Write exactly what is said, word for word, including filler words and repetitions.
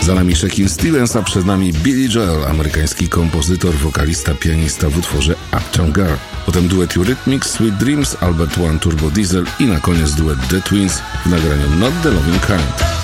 Za nami Shakin' Stevens, a przed nami Billy Joel, amerykański kompozytor, wokalista, pianista w utworze Uptown Girl. Potem duet Eurythmics, Sweet Dreams, Albert One, Turbo Diesel i na koniec duet The Twins w nagraniu Not the Loving Kind.